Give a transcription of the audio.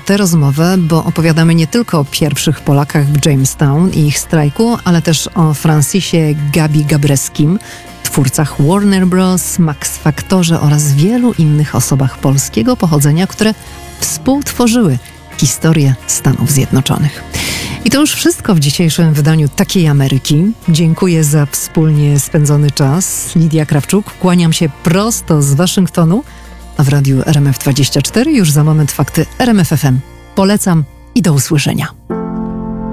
tę rozmowę, bo opowiadamy nie tylko o pierwszych Polakach w Jamestown i ich strajku, ale też o Francisie Gabi-Gabreskim, twórcach Warner Bros., Max Factorze oraz wielu innych osobach polskiego pochodzenia, które współtworzyły historię Stanów Zjednoczonych. I to już wszystko w dzisiejszym wydaniu Takiej Ameryki. Dziękuję za wspólnie spędzony czas. Lidia Krawczuk, kłaniam się prosto z Waszyngtonu, a w radiu RMF24 już za moment fakty RMF FM. Polecam i do usłyszenia.